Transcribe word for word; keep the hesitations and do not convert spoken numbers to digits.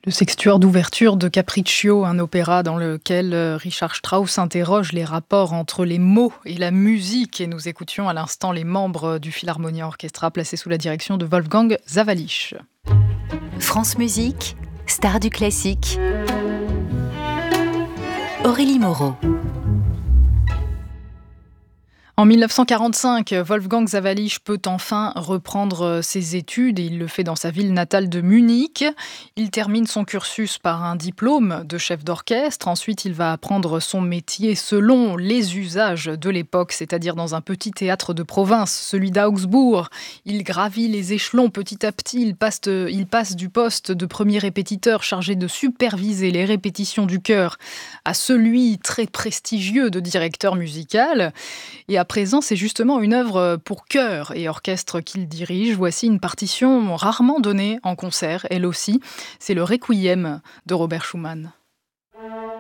Le sextuor d'ouverture de Capriccio, un opéra dans lequel euh, Richard Strauss interroge les rapports entre les mots et la musique. Et nous écoutions à l'instant les membres du Philharmonia Orchestra placés sous la direction de Wolfgang Sawallisch. France Musique, star du classique. Aurélie Moreau. En mille neuf cent quarante-cinq, Wolfgang Sawallisch peut enfin reprendre ses études et il le fait dans sa ville natale de Munich. Il termine son cursus par un diplôme de chef d'orchestre. Ensuite, il va apprendre son métier selon les usages de l'époque, c'est-à-dire dans un petit théâtre de province, celui d'Augsbourg. Il gravit les échelons petit à petit. Il passe, de, il passe du poste de premier répétiteur chargé de superviser les répétitions du chœur à celui très prestigieux de directeur musical. Et à présent, c'est justement une œuvre pour chœur et orchestre qu'il dirige. Voici une partition rarement donnée en concert, elle aussi. C'est le Requiem de Robert Schumann.